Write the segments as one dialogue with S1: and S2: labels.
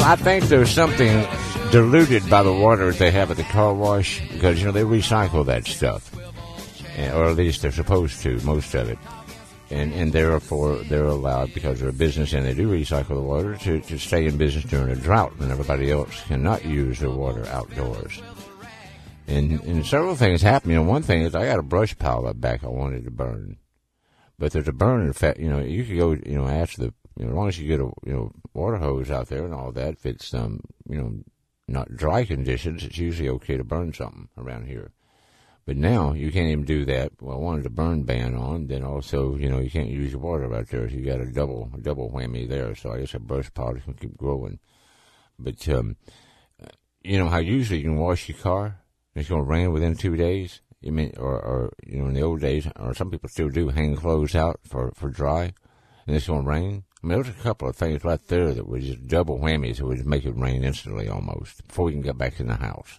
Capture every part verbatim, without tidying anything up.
S1: know, I think there's something diluted by the water that they have at the car wash because, you know, they recycle that stuff. And, or at least they're supposed to, most of it. And, and therefore, they're allowed, because they're a business and they do recycle the water, to, to stay in business during a drought when everybody else cannot use their water outdoors. And, and several things happen. You know, one thing is I got a brush pile up back I wanted to burn. But there's a burn effect. You know, you could go, you know, ask the, you know, as long as you get a, you know, water hose out there and all that, if it's, um, you know, not dry conditions, it's usually okay to burn something around here. But now you can't even do that. Well, I wanted a burn ban on. Then also, you know, you can't use your water right there. So you got a double, a double whammy there. So I guess a brush pile can keep growing. But, um, you know how usually you can wash your car? It's going to rain within two days. You mean, or, or, you know, in the old days, or some people still do hang clothes out for, for dry, and it's going to rain. I mean, there's a couple of things right there that would just double whammies that would just make it rain instantly almost before you can get back in the house.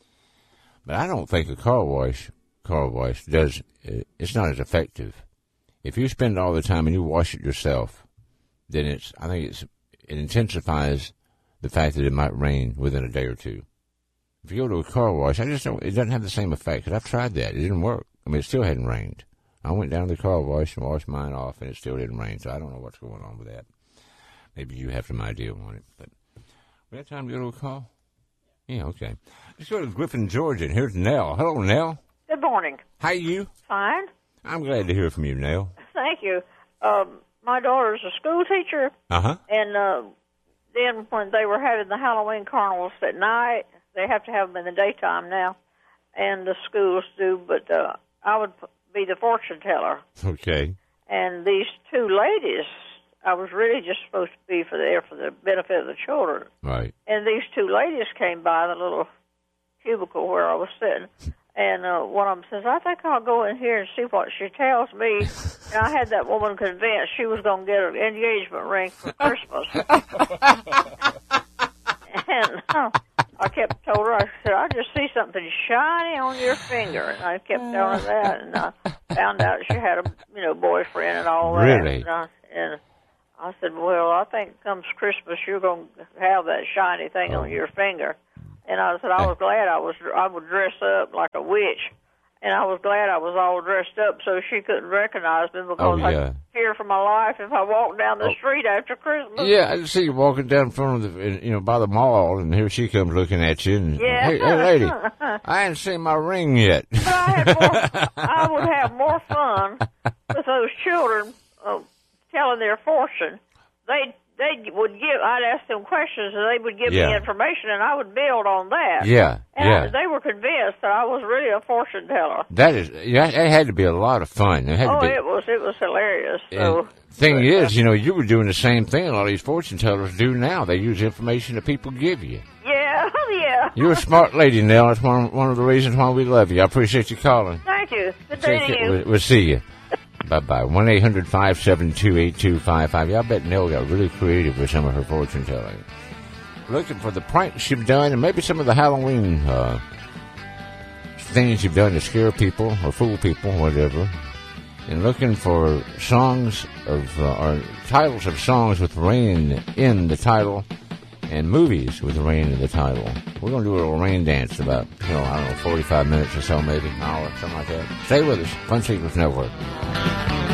S1: But I don't think a car wash, car wash does, it's not as effective. If you spend all the time and you wash it yourself, then it's, I think it's, it intensifies the fact that it might rain within a day or two. If you go to a car wash, I just don't, it doesn't have the same effect, because I've tried that. It didn't work. I mean, it still hadn't rained. I went down to the car wash and washed mine off, and it still didn't rain, so I don't know what's going on with that. Maybe you have some idea on it. But we have time to go to a call? Yeah, okay. Let's go to Griffin, Georgia, and here's Nell. Hello, Nell.
S2: Good morning.
S1: How are you?
S2: Fine.
S1: I'm glad to hear from you, Nell.
S2: Thank you. Um, my daughter's a school teacher.
S1: Uh-huh.
S2: And uh, then when they were having the Halloween carnivals at night, they have to have them in the daytime now, and the schools do, but uh, I would be the fortune teller.
S1: Okay.
S2: And these two ladies, I was really just supposed to be for there for the benefit of the children.
S1: Right. And
S2: these two ladies came by the little cubicle where I was sitting, and uh, one of them says, I think I'll go in here and see what she tells me. And I had that woman convinced she was going to get an engagement ring for Christmas. And uh, I kept told her, I said, I just see something shiny on your finger. And I kept telling her that, and I found out she had a, you know, boyfriend and all that.
S1: Really?
S2: And I, and I said, well, I think comes Christmas you're going to have that shiny thing oh. on your finger. And I said, I was glad I was, I would dress up like a witch. And I was glad I was all dressed up so she couldn't recognize me because
S1: oh, yeah.
S2: I'd fear for my life if I walked down the oh. street after Christmas.
S1: Yeah, I see you walking down in front of the, you know, by the mall, and here she comes looking at you. And,
S2: yeah.
S1: Hey, hey lady, I ain't seen my ring yet.
S2: But I, had more, I would have more fun with those children uh, telling their fortune. They they would give. I'd ask them questions, and they would give
S1: yeah.
S2: me information, and I would build on that.
S1: Yeah,
S2: and
S1: yeah.
S2: I, they were convinced that I was really a fortune teller.
S1: That is, yeah, it had to be a lot of fun. It had
S2: oh,
S1: to be,
S2: it was it was hilarious. So,
S1: thing
S2: but,
S1: is, you know, you were doing the same thing a lot of these fortune tellers do now. They use information that people give you.
S2: Yeah, yeah.
S1: You're a smart lady, Nell. That's one one of the reasons why we love you. I appreciate you calling.
S2: Thank you. Good day to you.
S1: We'll, we'll see you. Bye-bye. one eight hundred five seven two eight two five five. Yeah, I bet Nell got really creative with some of her fortune telling. Looking for the pranks you've done and maybe some of the Halloween uh, things you've done to scare people or fool people, whatever. And looking for songs of, uh, or titles of songs with rain in the title and movies with rain in the title. We're going to do a little rain dance about, you know, I don't know, forty-five minutes or so, maybe an hour, something like that. Stay with us. Fun Secrets Network.